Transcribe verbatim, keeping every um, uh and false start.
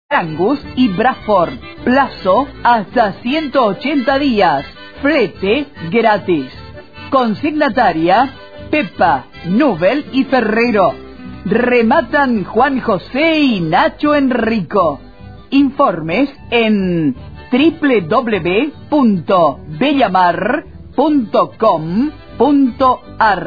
Angus y Bradford. Plazo hasta ciento ochenta días. Flete gratis. Consignataria Pepa, Nubel y Ferrero. Rematan Juan José y Nacho Enrico. Informes en doble u doble u doble u punto bellamar punto com punto ar.